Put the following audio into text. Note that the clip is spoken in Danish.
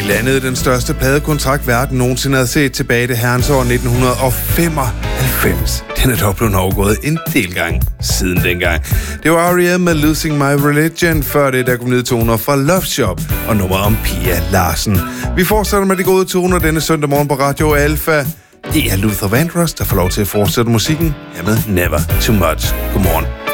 landede den største pladekontrakt, verden nogensinde havde set tilbage i det herrens år 1995. Den er dog blevet overgået en del gange siden dengang. Det var R.E.M. med Losing My Religion, før det der kom ned toner fra Love Shop og nummer om Pia Larsen. Vi fortsætter med de gode toner denne søndag morgen på Radio Alpha. Det er Luther Vandross, der får lov til at fortsætte musikken her med Never Too Much. Godmorgen.